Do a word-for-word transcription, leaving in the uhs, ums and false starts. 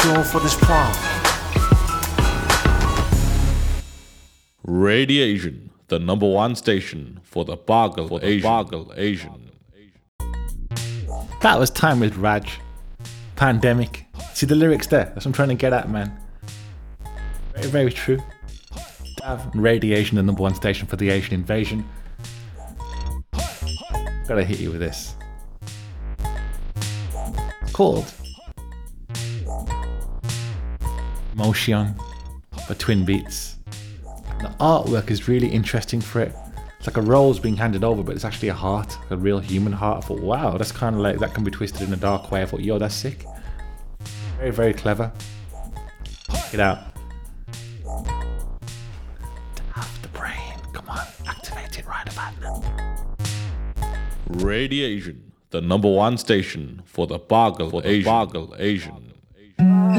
Going for this prom. Radiation, the number one station for the Boggle for Asian. Boggle Asian. That was Time with Raj. Pandemic. See the lyrics there? That's what I'm trying to get at, man. Very, very true. Dav, Radiation, the number one station for the Asian invasion. Gotta hit you with this. It's called Motion by Twin Beats. The artwork is really interesting for it. It's like a rose being handed over, but it's actually a heart, a real human heart. I thought, wow, that's kind of like, that can be twisted in a dark way. I thought, yo, that's sick. Very, very clever. Check it out. Tap the brain. Come on, activate it right about now. Radiation, the number one station for the Boggle for Asian. Boggle Asian.